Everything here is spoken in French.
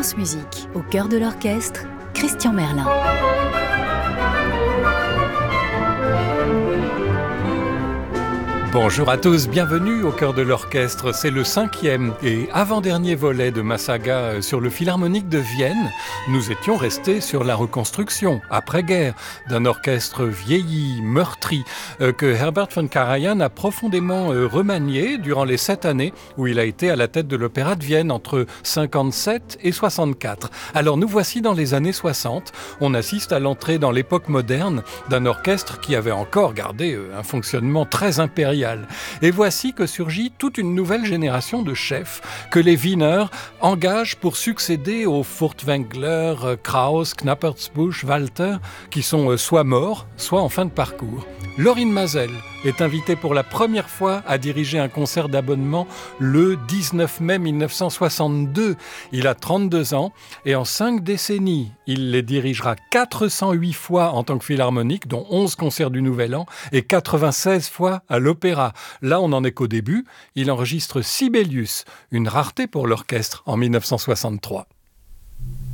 France Musique, au cœur de l'orchestre, Christian Merlin. Bonjour à tous, bienvenue au cœur de l'orchestre. C'est le 5e et avant-dernier volet de ma saga sur le Philharmonique de Vienne. Nous étions restés sur la reconstruction, après-guerre, d'un orchestre vieilli, meurtri, que Herbert von Karajan a profondément remanié durant les 7 années où il a été à la tête de l'Opéra de Vienne entre 57 et 64. Alors nous voici dans les années 60. On assiste à l'entrée dans l'époque moderne d'un orchestre qui avait encore gardé un fonctionnement très impérial. Et voici que surgit toute une nouvelle génération de chefs que les Wiener engagent pour succéder aux Furtwängler, Krauss, Knappertsbusch, Walter, qui sont soit morts, soit en fin de parcours. Lorin Maazel est invité pour la première fois à diriger un concert d'abonnement le 19 mai 1962. Il a 32 ans et en 5 décennies, il les dirigera 408 fois en tant que philharmonique, dont 11 concerts du Nouvel An et 96 fois à l'opéra. Là, on n'en est qu'au début. Il enregistre Sibelius, une rareté pour l'orchestre, en 1963.